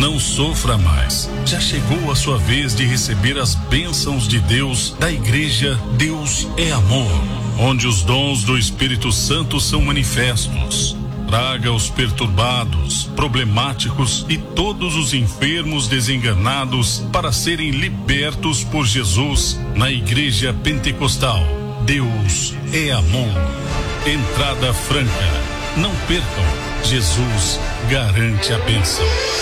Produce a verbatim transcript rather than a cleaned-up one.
Não sofra mais. Já chegou a sua vez de receber as bênçãos de Deus da Igreja Deus é Amor, onde os dons do Espírito Santo são manifestos. Traga os perturbados, problemáticos e todos os enfermos desenganados para serem libertos por Jesus na Igreja Pentecostal. Deus é Amor. Entrada franca. Não percam. Jesus garante a bênção.